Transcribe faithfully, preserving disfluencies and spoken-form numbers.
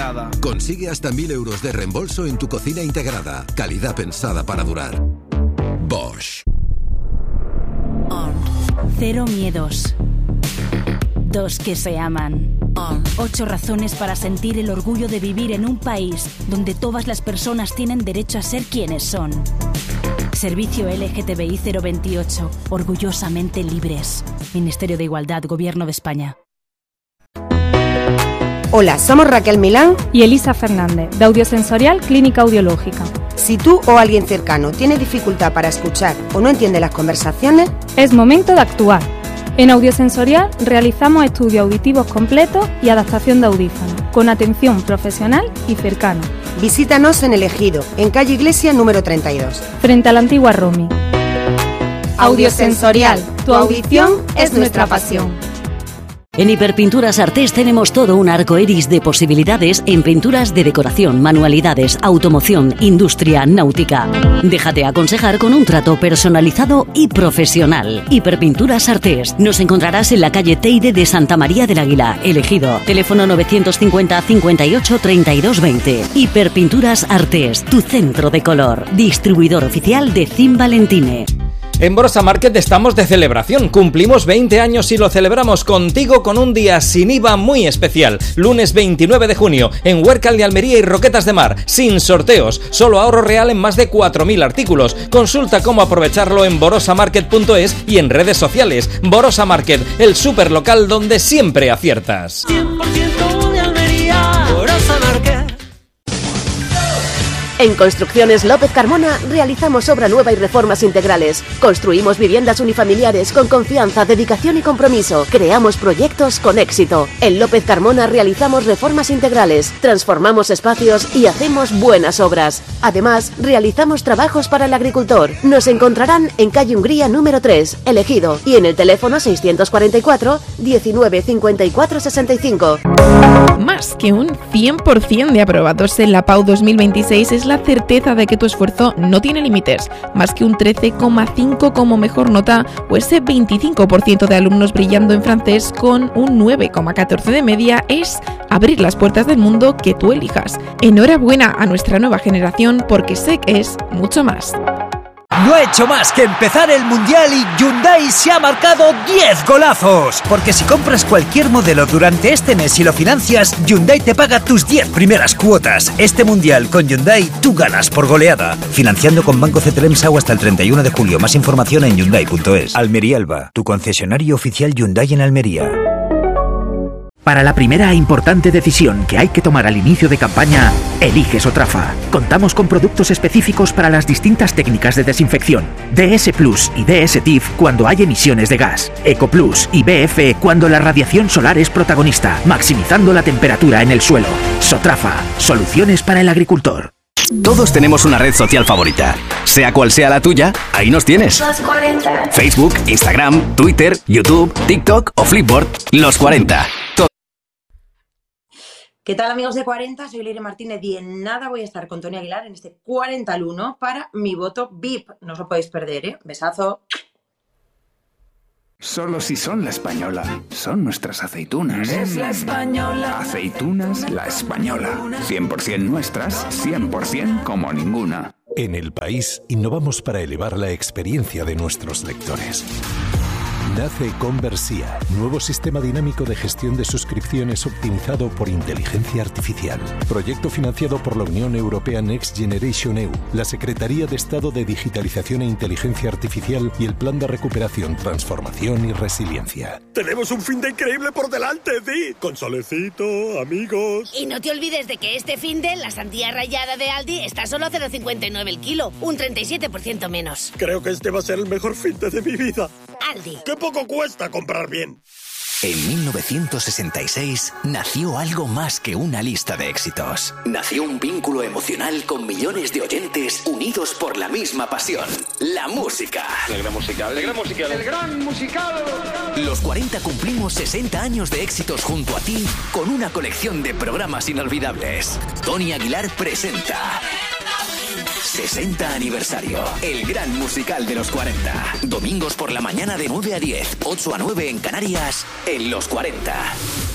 integrada. Consigue hasta mil euros de reembolso en tu cocina integrada. Calidad pensada para durar. Bosch. On. Cero miedos. Dos que se aman. On. Ocho razones para sentir el orgullo de vivir en un país donde todas las personas tienen derecho a ser quienes son. Servicio L G T B I cero veintiocho. Orgullosamente libres. Ministerio de Igualdad, Gobierno de España. Hola, somos Raquel Milán y Elisa Fernández, de Audiosensorial Clínica Audiológica. Si tú o alguien cercano tiene dificultad para escuchar o no entiende las conversaciones, es momento de actuar. En Audiosensorial realizamos estudios auditivos completos y adaptación de audífonos, con atención profesional y cercana. Visítanos en El Ejido, en calle Iglesia número treinta y dos. Frente a la antigua Romi. Audiosensorial, tu audición es nuestra pasión. En Hiperpinturas Artés tenemos todo un arco iris de posibilidades en pinturas de decoración, manualidades, automoción, industria, náutica. Déjate aconsejar con un trato personalizado y profesional. Hiperpinturas Artés. Nos encontrarás en la calle Teide de Santa María del Águila, El Ejido. Teléfono novecientos cincuenta, cincuenta y ocho, treinta y dos veinte. Hiperpinturas Artés, tu centro de color. Distribuidor oficial de Cim Valentine. En Borosa Market estamos de celebración, cumplimos veinte años y lo celebramos contigo con un día sin I V A muy especial. Lunes veintinueve de junio, en Huércal de Almería y Roquetas de Mar, sin sorteos, solo ahorro real en más de cuatro mil artículos. Consulta cómo aprovecharlo en borosa market punto es y en redes sociales. Borosa Market, el superlocal donde siempre aciertas. cien por ciento de Almería, Borosa Market. En Construcciones López Carmona realizamos obra nueva y reformas integrales. Construimos viviendas unifamiliares con confianza, dedicación y compromiso. Creamos proyectos con éxito. En López Carmona realizamos reformas integrales, transformamos espacios y hacemos buenas obras. Además, realizamos trabajos para el agricultor. Nos encontrarán en calle Hungría número tres, El Ejido, y en el teléfono seiscientos cuarenta y cuatro, diecinueve, cincuenta y cuatro, sesenta y cinco. Más que un cien por ciento de aprobados en la P A U dos mil veintiséis es la certeza de que tu esfuerzo no tiene límites. Más que un trece coma cinco como mejor nota o ese veinticinco por ciento de alumnos brillando en francés con un nueve coma catorce de media es abrir las puertas del mundo que tú elijas. Enhorabuena a nuestra nueva generación porque S E C es mucho más. No ha hecho más que empezar el Mundial y Hyundai se ha marcado diez golazos. Porque si compras cualquier modelo durante este mes y lo financias, Hyundai te paga tus diez primeras cuotas. Este Mundial con Hyundai tú ganas por goleada. Financiando con Banco Cetremsau hasta el treinta y uno de julio. Más información en hyundai punto es. Almería Elba, tu concesionario oficial Hyundai en Almería. Para la primera e importante decisión que hay que tomar al inicio de campaña, elige Sotrafa. Contamos con productos específicos para las distintas técnicas de desinfección. D S Plus y D S T I F cuando hay emisiones de gas. Eco Plus y B F cuando la radiación solar es protagonista, maximizando la temperatura en el suelo. Sotrafa, soluciones para el agricultor. Todos tenemos una red social favorita. Sea cual sea la tuya, ahí nos tienes. Los cuarenta. Facebook, Instagram, Twitter, YouTube, TikTok o Flipboard. Los cuarenta. ¿Qué tal, amigos de cuarenta? Soy Leire Martínez y en nada voy a estar con Tony Aguilar en este cuarenta al uno para mi voto V I P. No os lo podéis perder, ¿eh? Besazo. Solo si son la española, son nuestras aceitunas. Es la española. Aceitunas La Española. cien por ciento nuestras, cien por ciento como ninguna. En El País innovamos para elevar la experiencia de nuestros lectores. Nace Conversia, nuevo sistema dinámico de gestión de suscripciones optimizado por inteligencia artificial. Proyecto financiado por la Unión Europea Next Generation E U, la Secretaría de Estado de Digitalización e Inteligencia Artificial y el Plan de Recuperación, Transformación y Resiliencia. Tenemos un fin de increíble por delante, Di. Con solecito, amigos. Y no te olvides de que este fin de la sandía rallada de Aldi está solo a cero coma cincuenta y nueve el kilo, un treinta y siete por ciento menos. Creo que este va a ser el mejor fin de mi vida. Aldi. ¡Qué poco cuesta comprar bien! En mil novecientos sesenta y seis nació algo más que una lista de éxitos. Nació un vínculo emocional con millones de oyentes unidos por la misma pasión, la música. El gran musical, el gran musical. El gran musical. Los cuarenta cumplimos sesenta años de éxitos junto a ti con una colección de programas inolvidables. Tony Aguilar presenta sesenta aniversario, el gran musical de los cuarenta. Domingos por la mañana de nueve a diez, ocho a nueve en Canarias, en Los cuarenta.